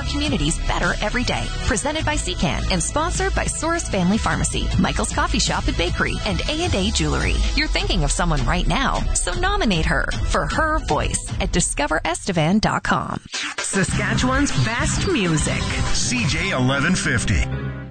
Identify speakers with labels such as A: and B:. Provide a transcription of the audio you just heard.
A: communities better every day. Presented by Secan and sponsored by Source Family Pharmacy, Michael's Coffee Shop and Bakery, and A&A Jewelry. You're thinking of someone right now, so nominate her for her voice at discoverestevan.com.
B: Saskatchewan's best music.
C: CJ 1150.